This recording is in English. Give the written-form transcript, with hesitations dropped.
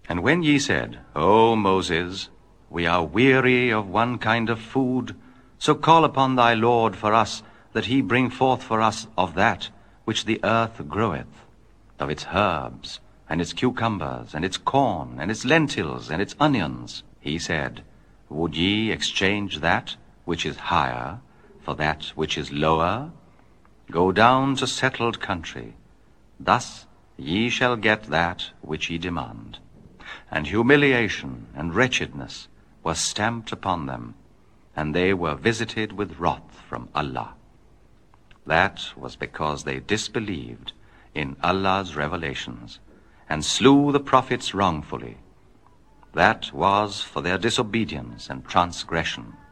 And when ye said, O Moses, we are weary of one kind of food, so call upon thy Lord for us, that he bring forth for us of that which the earth groweth, of its herbs, and its cucumbers, and its corn, and its lentils, and its onions. He said, Would ye exchange that which is higher for that which is lower? Go down to settled country. Thus ye shall get that which ye demand. And humiliation and wretchedness were stamped upon them, and they were visited with wrath from Allah. That was because they disbelieved in Allah's revelations, and slew the prophets wrongfully. That was for their disobedience and transgression.